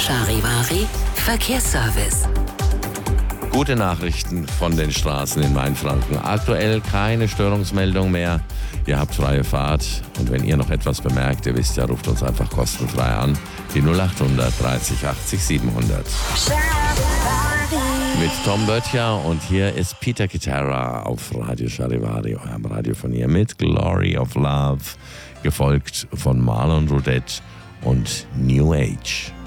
Charivari Verkehrsservice. Gute Nachrichten von den Straßen in Mainfranken. Aktuell keine Störungsmeldung mehr. Ihr habt freie Fahrt. Und wenn ihr noch etwas bemerkt, ihr wisst ja, ruft uns einfach kostenfrei an. Die 0800 30 80 700. Mit Tom Böttcher und hier ist Peter Cetera auf Radio Charivari, eurem Radio von hier mit Glory of Love, gefolgt von Marlon Roudette und New Age.